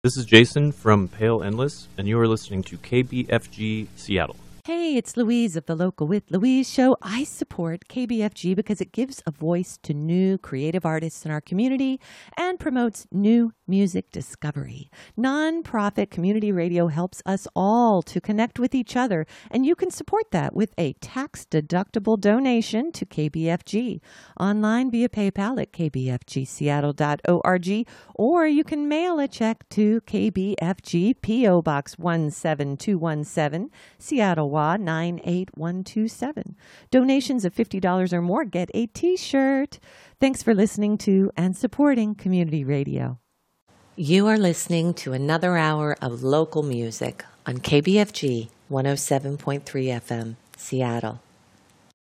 This is Jason from Pale Endless, and you are listening to KBFG Seattle. Hey, it's Louise of the Local with Louise show. I support KBFG because it gives a voice to new creative artists in our community and promotes new music discovery. Nonprofit community radio helps us all to connect with each other, and you can support that with a tax-deductible donation to KBFG online via PayPal at kbfgseattle.org, or you can mail a check to KBFG P.O. Box 17217, Seattle, 98127. Donations of $50 or more get a t-shirt. Thanks for listening to and supporting community radio. You are listening to another hour of local music on KBFG 107.3 FM, Seattle.